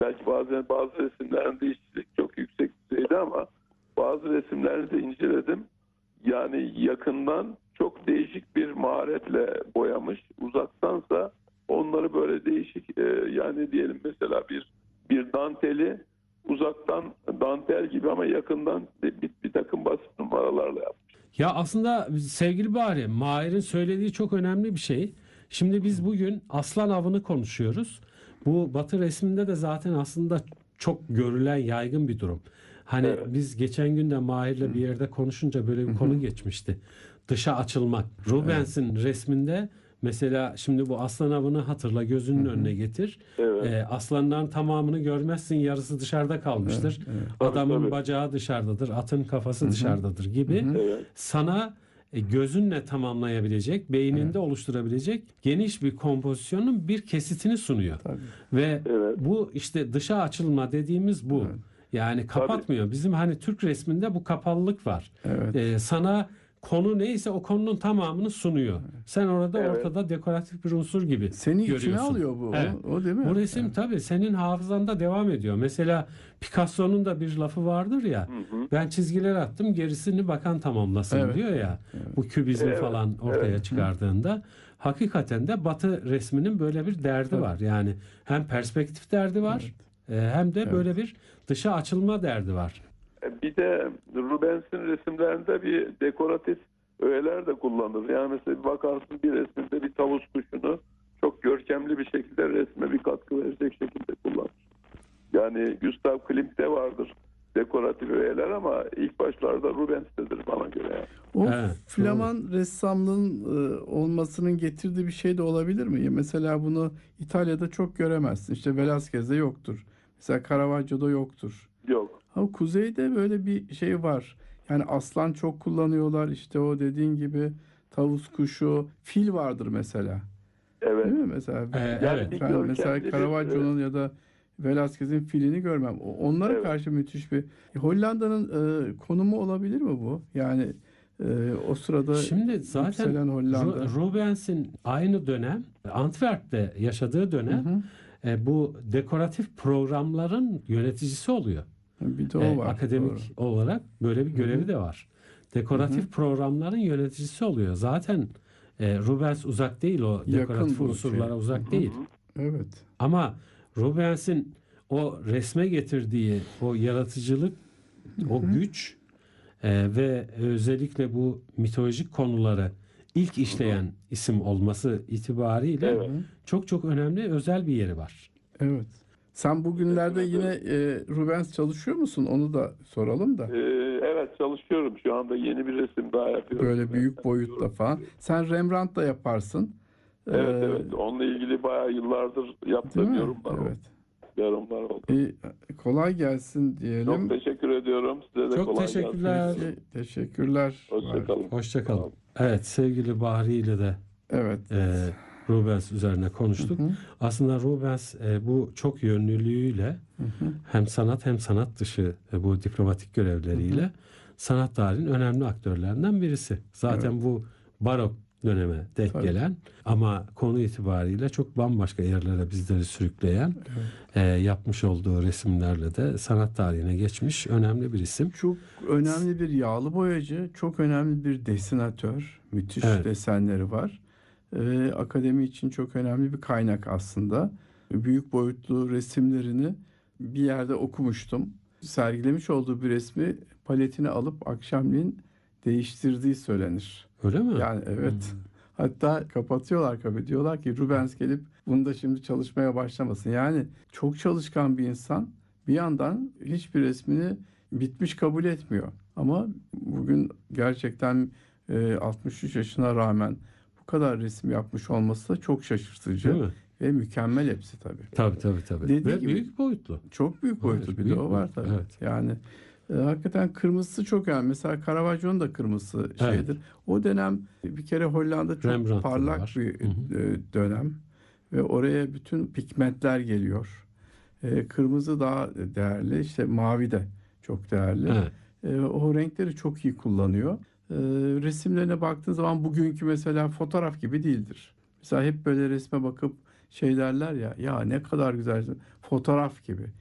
belki bazen bazı resimlerinde işçilik çok yüksek düzeyde ama bazı resimlerini de inceledim. Yani yakından çok değişik bir maharetle boyamış. Uzaktansa onları böyle değişik yani diyelim mesela bir danteli uzaktan dantel gibi ama yakından bir takım basit numaralarla yapmış. Ya aslında sevgili Bahri, Mahir'in söylediği çok önemli bir şey. Şimdi biz bugün aslan avını konuşuyoruz. Bu Batı resminde de zaten aslında çok görülen yaygın bir durum. Hani Evet. biz geçen gün de Mahir'le bir yerde konuşunca böyle bir konu geçmişti. Dışa açılmak. Rubens'in resminde mesela şimdi bu aslan avını hatırla, gözünün önüne getir. Evet. Aslanların tamamını görmezsin, yarısı dışarıda kalmıştır. Adamın Tabii. bacağı dışarıdadır, atın kafası dışarıdadır gibi. Evet. Sana gözünle tamamlayabilecek, beyninde oluşturabilecek geniş bir kompozisyonun bir kesitini sunuyor. Tabii. Ve Evet. bu işte dışa açılma dediğimiz bu. Yani kapatmıyor. Bizim hani Türk resminde bu kapalılık var. Evet. Sana konu neyse o konunun tamamını sunuyor. Sen orada Evet. ortada dekoratif bir unsur gibi Seni görüyorsun. içine alıyor bu. Evet. O değil mi? Bu resim tabii senin hafızanda devam ediyor. Mesela Picasso'nun da bir lafı vardır ya. Ben çizgiler attım, gerisini bakan tamamlasın Evet. diyor ya. Bu kübizmi Evet. falan ortaya çıkardığında hakikaten de Batı resminin böyle bir derdi var. Yani hem perspektif derdi var, hem de böyle bir dışa açılma derdi var. Bir de Rubens'in resimlerinde bir dekoratif öğeler de kullanır. Yani mesela bir bakarsın bir resminde bir tavus kuşunu çok görkemli bir şekilde resme bir katkı verecek şekilde kullanır. Yani Gustav Klimt'te vardır dekoratif öğeler ama ilk başlarda Rubens'tedir bana göre. Yani. O Evet, Flaman ressamlığın olmasının getirdiği bir şey de olabilir mi? Mesela bunu İtalya'da çok göremezsin. İşte Velázquez'de yoktur. Mesela Caravaggio'da yoktur. Yok. Ama kuzeyde böyle bir şey var. Yani aslan çok kullanıyorlar. İşte o dediğin gibi tavus kuşu, fil vardır mesela. Evet. Değil mi mesela? Evet. Ben mesela görkemli bir- Caravaggio'nun ya da Velázquez'in filini görmem. Onlara Evet. karşı müthiş bir Hollanda'nın konumu olabilir mi bu? Yani o sırada Şimdi zaten yükselen Hollanda. Rubens'in aynı dönem Antwerp'te yaşadığı dönem bu dekoratif programların yöneticisi oluyor. Bir de o var. Akademik olarak böyle bir görevi de var. Dekoratif programların yöneticisi oluyor. Zaten Rubens uzak değil, o Yakın dekoratif bu unsurlara şey. uzak değil. Evet. Ama Rubens'in o resme getirdiği o yaratıcılık, o güç ve özellikle bu mitolojik konuları ilk işleyen isim olması itibariyle Evet. çok çok önemli, özel bir yeri var. Evet. Sen bugünlerde yine Rubens çalışıyor musun? Onu da soralım da. Evet çalışıyorum. Şu anda yeni bir resim daha yapıyorum. Böyle büyük boyutta falan. Sen Rembrandt da yaparsın. Evet. Onunla ilgili bayağı yıllardır Değil yaptığım mi? yorumlar oldu. Evet. Yorumlar oldu. Kolay gelsin diyelim. Çok teşekkür ediyorum. Size de Çok kolay teşekkürler. gelsin. Teşekkürler. Hoşçakalın. Hoşçakalın. Evet, sevgili Bahri ile de Evet. Rubens üzerine konuştuk. Aslında Rubens bu çok yönlülüğüyle hem sanat hem sanat dışı bu diplomatik görevleriyle sanat tarihinin önemli aktörlerinden birisi. Zaten bu barok döneme denk gelen ama konu itibariyle çok bambaşka yerlere bizleri sürükleyen yapmış olduğu resimlerle de sanat tarihine geçmiş önemli bir isim. Çok önemli bir yağlı boyacı, çok önemli bir desenatör. Müthiş desenleri var. Akademi için çok önemli bir kaynak aslında. Büyük boyutlu resimlerini bir yerde okumuştum. Sergilemiş olduğu bir resmi paletine alıp akşamleyin değiştirdiği söylenir. Öyle mi? Yani evet. Hatta kapatıyorlar diyorlar ki Rubens gelip bunda şimdi çalışmaya başlamasın. Yani çok çalışkan bir insan bir yandan hiçbir resmini bitmiş kabul etmiyor. Ama bugün gerçekten 63 yaşına rağmen bu kadar resim yapmış olması da çok şaşırtıcı. Değil mi? Ve mükemmel hepsi tabii. Tabii. Dediği Ve gibi, büyük boyutlu. Çok büyük boyutlu Evet, bir büyük de o var boyutlu, tabii. evet. Yani hakikaten kırmızısı çok önemli. Mesela Caravaggio'nun da kırmızısı şeydir. O dönem bir kere Hollanda çok Rembrandt'ta da parlak var. bir dönem ve oraya bütün pigmentler geliyor. Kırmızı daha değerli, işte mavi de çok değerli. O renkleri çok iyi kullanıyor. Resimlerine baktığın zaman bugünkü mesela fotoğraf gibi değildir. Mesela hep böyle resme bakıp şey derler ya, ya ne kadar güzel fotoğraf gibi.